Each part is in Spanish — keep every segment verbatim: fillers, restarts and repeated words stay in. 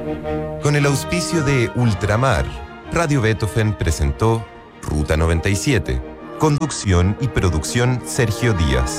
Con el auspicio de Ultramar, Radio Beethoven presentó Ruta noventa y siete. Conducción y producción Sergio Díaz.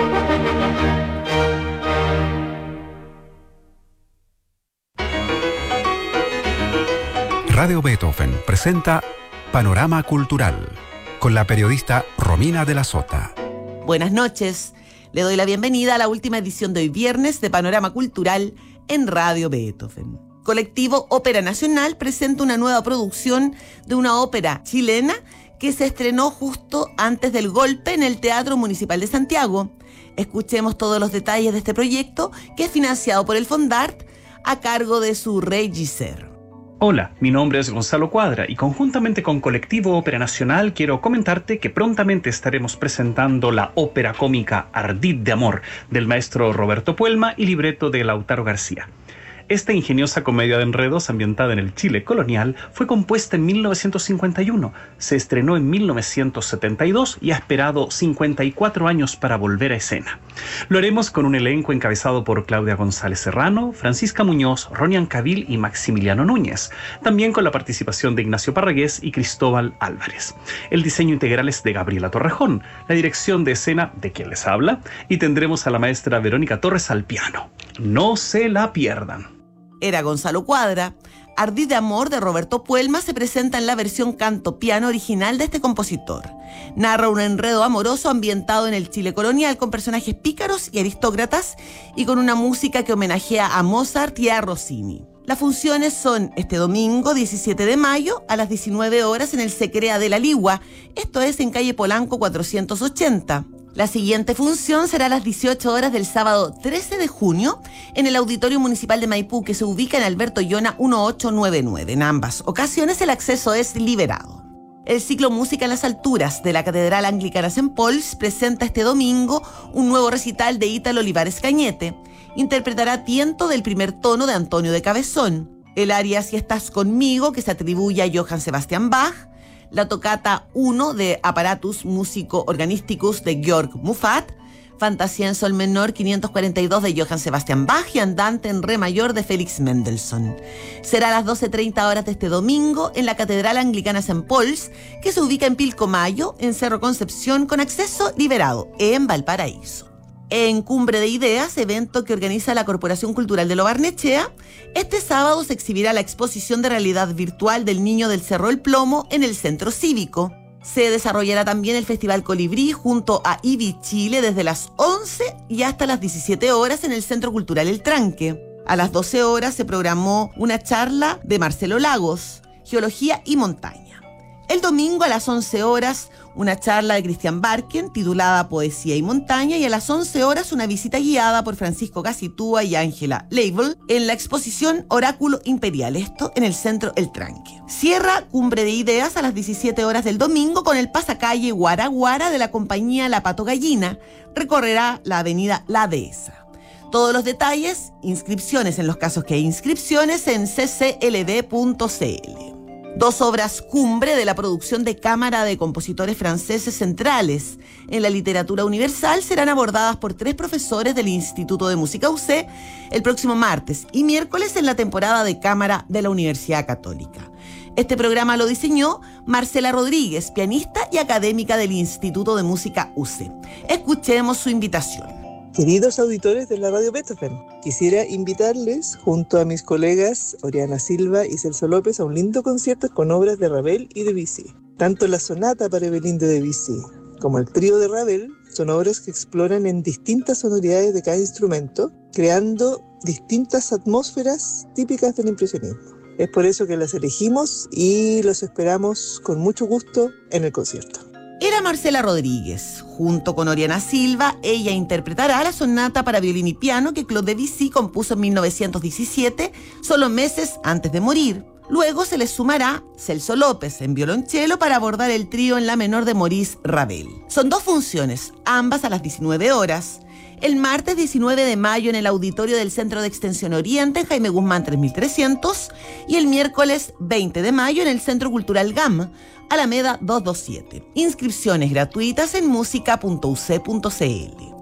Radio Beethoven presenta Panorama Cultural con la periodista Romina de la Sota. Buenas noches. Le doy la bienvenida a la última edición de hoy viernes de Panorama Cultural en Radio Beethoven. Colectivo Ópera Nacional presenta una nueva producción de una ópera chilena que se estrenó justo antes del golpe en el Teatro Municipal de Santiago. Escuchemos todos los detalles de este proyecto que es financiado por el Fondart a cargo de su regisseur. Hola, mi nombre es Gonzalo Cuadra y conjuntamente con Colectivo Ópera Nacional quiero comentarte que prontamente estaremos presentando la ópera cómica Ardid de Amor del maestro Roberto Puelma y libreto de Lautaro García. Esta ingeniosa comedia de enredos ambientada en el Chile colonial fue compuesta en mil novecientos cincuenta y uno, se estrenó en mil novecientos setenta y dos y ha esperado cincuenta y cuatro años para volver a escena. Lo haremos con un elenco encabezado por Claudia González Serrano, Francisca Muñoz, Ronian Cabil y Maximiliano Núñez, también con la participación de Ignacio Parragués y Cristóbal Álvarez. El diseño integral es de Gabriela Torrejón, la dirección de escena de quien les habla, y tendremos a la maestra Verónica Torres al piano. No se la pierdan. Era Gonzalo Cuadra. Ardid de Amor de Roberto Puelma se presenta en la versión canto-piano original de este compositor. Narra un enredo amoroso ambientado en el Chile colonial con personajes pícaros y aristócratas y con una música que homenajea a Mozart y a Rossini. Las funciones son este domingo diecisiete de mayo a las diecinueve horas en el Secrea de la Ligua, esto es en calle Polanco cuatrocientos ochenta. La siguiente función será a las dieciocho horas del sábado trece de junio en el Auditorio Municipal de Maipú, que se ubica en Alberto Llona dieciocho noventa y nueve. En ambas ocasiones el acceso es liberado. El ciclo Música en las Alturas de la Catedral Anglicana Saint Paul's presenta este domingo un nuevo recital de Ítalo Olivares Cañete. Interpretará Tiento del primer tono de Antonio de Cabezón, el aria Si estás conmigo, que se atribuye a Johann Sebastian Bach, la tocata uno de Apparatus Musico Organisticus de Georg Muffat, Fantasía en Sol Menor quinientos cuarenta y dos de Johann Sebastian Bach y Andante en Re Mayor de Félix Mendelssohn. Será a las doce treinta horas de este domingo en la Catedral Anglicana Saint Paul's, que se ubica en Pilcomayo, en Cerro Concepción, con acceso liberado, en Valparaíso. En Cumbre de Ideas, evento que organiza la Corporación Cultural de Lo Barnechea, este sábado se exhibirá la exposición de realidad virtual del Niño del Cerro El Plomo en el Centro Cívico. Se desarrollará también el Festival Colibrí junto a I B I Chile desde las once y hasta las diecisiete horas en el Centro Cultural El Tranque. A las doce horas se programó una charla de Marcelo Lagos, Geología y Montaña. El domingo a las once horas, una charla de Cristian Barken titulada Poesía y Montaña, y a las once horas una visita guiada por Francisco Gacitúa y Ángela Leibel en la exposición Oráculo Imperial, esto en el Centro El Tranque. Cierra Cumbre de Ideas a las diecisiete horas del domingo con el pasacalle Guara Guara de la compañía La Pato Gallina. Recorrerá la avenida La Dehesa. Todos los detalles, inscripciones en los casos que hay inscripciones en c c l d punto c l. Dos obras cumbre de la producción de cámara de compositores franceses centrales en la literatura universal serán abordadas por tres profesores del Instituto de Música U C el próximo martes y miércoles en la temporada de cámara de la Universidad Católica. Este programa lo diseñó Marcela Rodríguez, pianista y académica del Instituto de Música U C. Escuchemos su invitación. Queridos auditores de la Radio Beethoven, quisiera invitarles junto a mis colegas Oriana Silva y Celso López a un lindo concierto con obras de Ravel y Debussy. Tanto la sonata para violín de Debussy como el trío de Ravel son obras que exploran en distintas sonoridades de cada instrumento, creando distintas atmósferas típicas del impresionismo. Es por eso que las elegimos y los esperamos con mucho gusto en el concierto. Era Marcela Rodríguez. Junto con Oriana Silva, ella interpretará la sonata para violín y piano que Claude Debussy compuso en mil novecientos diecisiete, solo meses antes de morir. Luego se les sumará Celso López en violonchelo para abordar el trío en la menor de Maurice Ravel. Son dos funciones, ambas a las diecinueve horas. El martes diecinueve de mayo en el auditorio del Centro de Extensión Oriente, en Jaime Guzmán tres mil trescientos, y el miércoles veinte de mayo en el Centro Cultural G A M, Alameda doscientos veintisiete. Inscripciones gratuitas en música punto u c punto c l.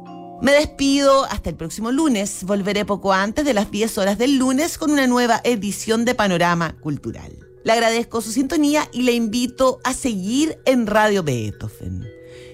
Me despido hasta el próximo lunes. Volveré poco antes de las diez horas del lunes con una nueva edición de Panorama Cultural. Le agradezco su sintonía y le invito a seguir en Radio Beethoven.